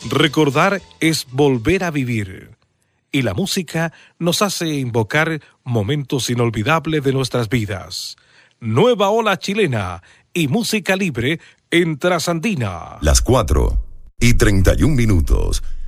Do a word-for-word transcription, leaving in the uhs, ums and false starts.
Recordar es volver a vivir. Y la música nos hace invocar momentos inolvidables de nuestras vidas. Nueva ola chilena y música libre en Trasandina. Las cuatro y treinta y un minutos.